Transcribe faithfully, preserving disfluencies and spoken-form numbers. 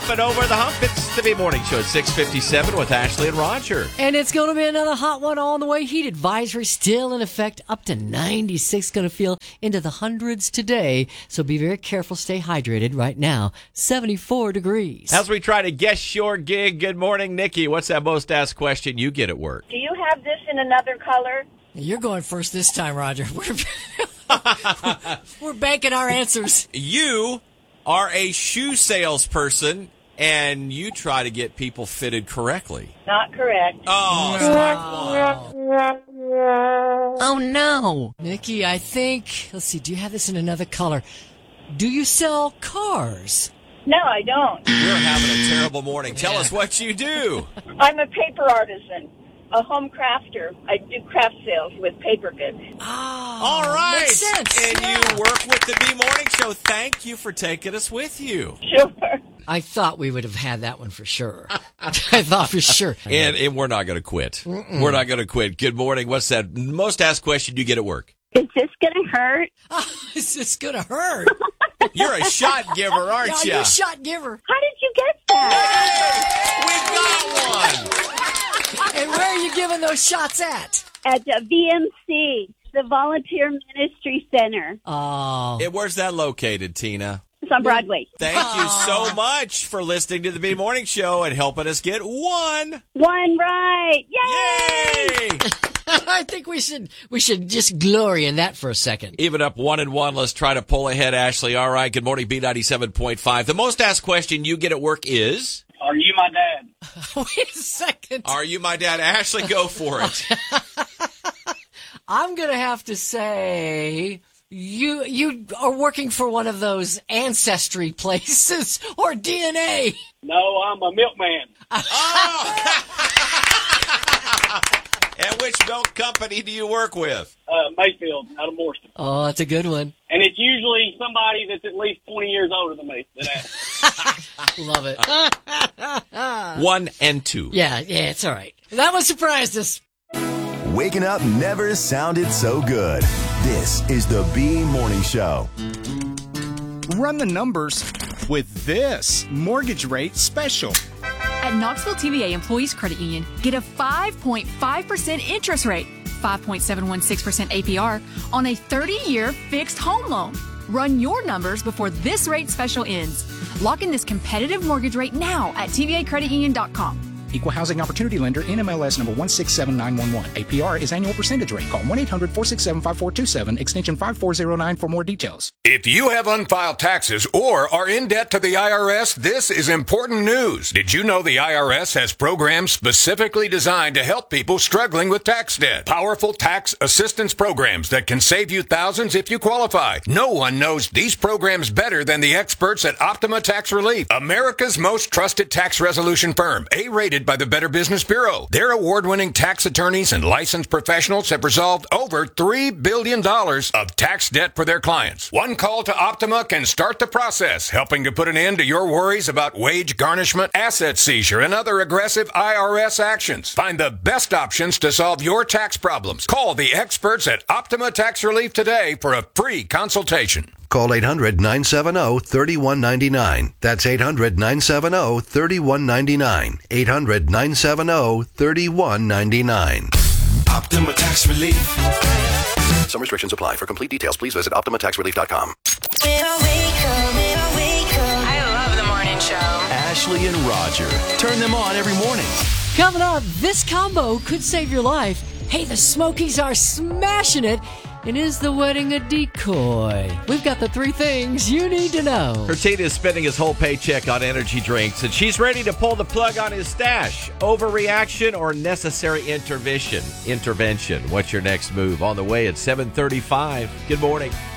and over the hump. It's the B-Morning Show at six fifty-seven with Ashley and Roger. And it's going to be another hot one all the way. Heat advisory still in effect up to ninety-six. Going to feel into the hundreds today. So be very careful. Stay hydrated right now. seventy-four degrees. As we try to guess your gig, good morning, Nikki. What's that most asked question you get at work? Do you have this in another color? You're going first this time, Roger. We're, we're banking our answers. You are a shoe salesperson, and you try to get people fitted correctly. Not correct. Oh, strike one. Oh, no. Nikki, I think, let's see, do you have this in another color? Do you sell cars? No, I don't. We're having a terrible morning. Tell us what you do. I'm a paper artisan, a home crafter. I do craft sales with paper goods. Oh, All right. Makes sense. And yeah. you work with the B-Morning Show. Thank you for taking us with you. Sure. I thought we would have had that one for sure. I thought for sure. And, and we're not going to quit. Mm-mm. We're not going to quit. Good morning. What's that most asked question you get at work? Is this going to hurt? Oh, is this going to hurt? You're a shot giver, aren't yeah, you? You're a shot giver. How did you get that? Hey, we got one. And where are you giving those shots at? At the V M C, the Volunteer Ministry Center. Oh. And where's that located, Tina? It's on Broadway. Thank you so much for listening to the B-Morning Show and helping us get one. One right. Yay! Yay! I think we should we should just glory in that for a second. Even up one and one. Let's try to pull ahead, Ashley. All right. Good morning, B ninety-seven point five. The most asked question you get at work is... Are you my dad? Wait a second. Are you my dad? Ashley, go for it. I'm going to have to say... You you are working for one of those ancestry places or D N A. No, I'm a milkman. Oh! And which milk company do you work with? Uh, Mayfield, out of Morriston. Oh, that's a good one. And it's usually somebody that's at least twenty years older than me. That asks. Love it. One and two. Yeah, yeah, it's all right. That one surprised us. Waking up never sounded so good. This is the B-Morning Show. Run the numbers with this mortgage rate special. At Knoxville T V A Employees Credit Union, get a five point five percent interest rate, five point seven one six percent A P R on a thirty-year fixed home loan. Run your numbers before this rate special ends. Lock in this competitive mortgage rate now at T V A credit union dot com. Equal Housing Opportunity Lender, N M L S number one six seven nine one one. A P R is annual percentage rate. Call one eight hundred four six seven five four two seven, extension five four zero nine for more details. If you have unfiled taxes or are in debt to the I R S, this is important news. Did you know the I R S has programs specifically designed to help people struggling with tax debt? Powerful tax assistance programs that can save you thousands if you qualify. No one knows these programs better than the experts at Optima Tax Relief, America's most trusted tax resolution firm, A-rated by the Better Business Bureau. Their award-winning tax attorneys and licensed professionals have resolved over three billion dollars of tax debt for their clients. One call to Optima can start the process, helping to put an end to your worries about wage garnishment, asset seizure, and other aggressive I R S actions. Find the best options to solve your tax problems. Call the experts at Optima Tax Relief today for a free consultation. Call eight hundred nine seven zero three one nine nine. That's eight hundred nine seven zero three one nine nine. eight hundred nine seven zero three one nine nine. Optima Tax Relief. Some restrictions apply. For complete details, please visit optima tax relief dot com. I love the morning show. Ashley and Roger. Turn them on every morning. Coming up, this combo could save your life. Hey, the Smokies are smashing it. And is the wedding a decoy? We've got the three things you need to know. Hertina is spending his whole paycheck on energy drinks, and she's ready to pull the plug on his stash. Overreaction or necessary intervention? Intervention. What's your next move? On the way at seven thirty-five. Good morning.